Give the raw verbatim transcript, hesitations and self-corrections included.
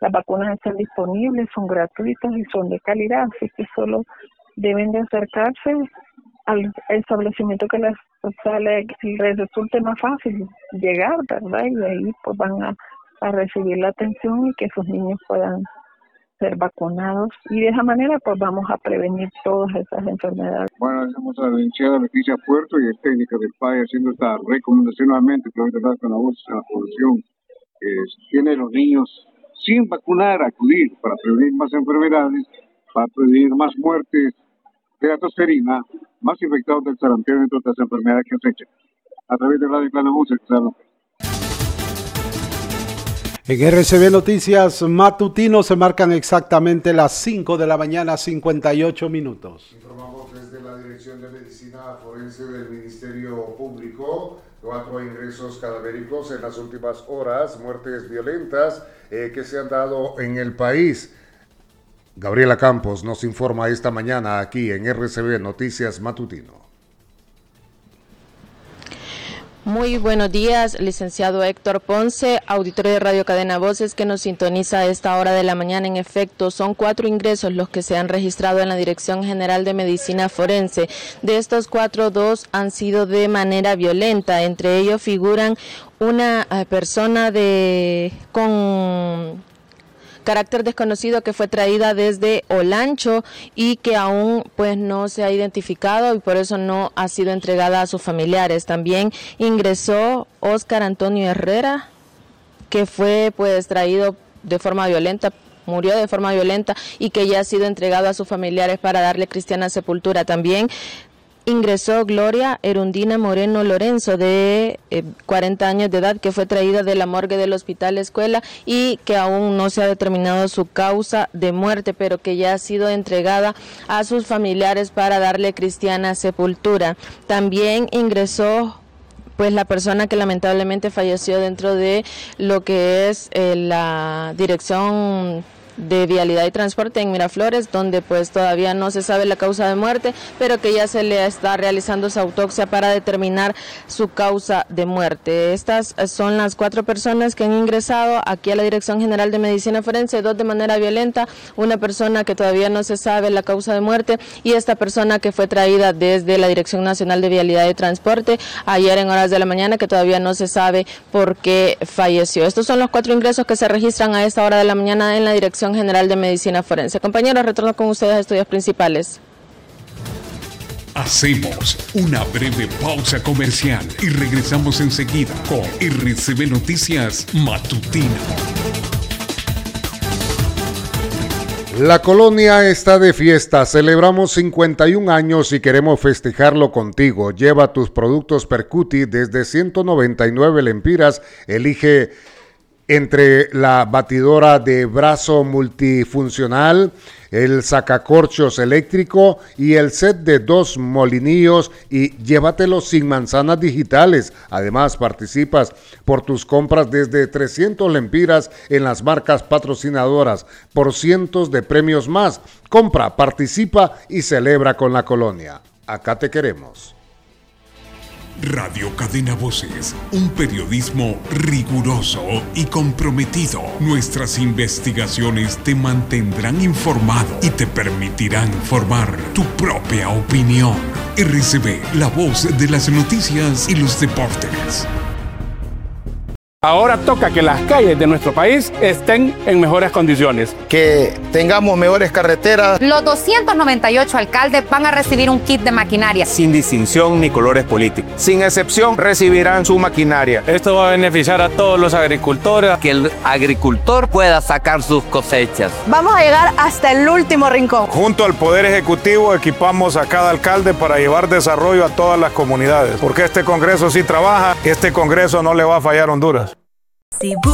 las vacunas están disponibles, son gratuitas y son de calidad, así que solo deben de acercarse al establecimiento que les, o sea, les, les resulte más fácil llegar, ¿verdad? Y de ahí pues van a, a recibir la atención y que sus niños puedan ser vacunados, y de esa manera pues vamos a prevenir todas esas enfermedades. Bueno, agradecemos a la licenciada Leticia Puerto y el técnico del P A E haciendo esta recomendación nuevamente, que hoy con la voz a la población que tiene los niños sin vacunar, acudir para prevenir más enfermedades, para prevenir más muertes de la tosferina, más infectados del sarampión y de otras enfermedades que acechan. A través de Radio Clan Música, claro. En R C B Noticias Matutino se marcan exactamente las cinco de la mañana, cincuenta y ocho minutos. Informamos desde la Dirección de Medicina Forense del Ministerio Público, cuatro ingresos cadavéricos en las últimas horas, muertes violentas eh, que se han dado en el país. Gabriela Campos nos informa esta mañana aquí en R C B Noticias Matutino. Muy buenos días, licenciado Héctor Ponce, auditorio de Radio Cadena Voces que nos sintoniza a esta hora de la mañana. En efecto, son cuatro ingresos los que se han registrado en la Dirección General de Medicina Forense. De estos cuatro, dos han sido de manera violenta. Entre ellos figuran una eh, persona de con carácter desconocido que fue traída desde Olancho y que aún pues no se ha identificado y por eso no ha sido entregada a sus familiares. También ingresó Óscar Antonio Herrera, que fue pues traído de forma violenta, murió de forma violenta y que ya ha sido entregado a sus familiares para darle cristiana sepultura. También ingresó Gloria Erundina Moreno Lorenzo, de eh, cuarenta años de edad, que fue traída de la morgue del Hospital Escuela y que aún no se ha determinado su causa de muerte, pero que ya ha sido entregada a sus familiares para darle cristiana sepultura. También ingresó pues la persona que lamentablemente falleció dentro de lo que es eh, la dirección de Vialidad y Transporte en Miraflores, donde pues todavía no se sabe la causa de muerte, pero que ya se le está realizando su autopsia para determinar su causa de muerte. Estas son las cuatro personas que han ingresado aquí a la Dirección General de Medicina Forense, dos de manera violenta, una persona que todavía no se sabe la causa de muerte y esta persona que fue traída desde la Dirección Nacional de Vialidad y Transporte ayer en horas de la mañana, que todavía no se sabe por qué falleció. Estos son los cuatro ingresos que se registran a esta hora de la mañana en la Dirección General de Medicina Forense. Compañeros, retorno con ustedes a estudios principales. Hacemos una breve pausa comercial y regresamos enseguida con R C B Noticias Matutino. La colonia está de fiesta, celebramos cincuenta y un años y queremos festejarlo contigo. Lleva tus productos Percuti desde ciento noventa y nueve lempiras, elige entre la batidora de brazo multifuncional, el sacacorchos eléctrico y el set de dos molinillos y llévatelo sin manzanas digitales. Además, participas por tus compras desde trescientas lempiras en las marcas patrocinadoras por cientos de premios más. Compra, participa y celebra con la colonia. Acá te queremos. Radio Cadena Voces, un periodismo riguroso y comprometido. Nuestras investigaciones te mantendrán informado y te permitirán formar tu propia opinión. R C B, la voz de las noticias y los deportes. Ahora toca que las calles de nuestro país estén en mejores condiciones. Que tengamos mejores carreteras. Los doscientos noventa y ocho alcaldes van a recibir un kit de maquinaria. Sin distinción ni colores políticos. Sin excepción recibirán su maquinaria. Esto va a beneficiar a todos los agricultores. Que el agricultor pueda sacar sus cosechas. Vamos a llegar hasta el último rincón. Junto al Poder Ejecutivo equipamos a cada alcalde para llevar desarrollo a todas las comunidades. Porque este Congreso sí trabaja, este Congreso no le va a fallar a Honduras.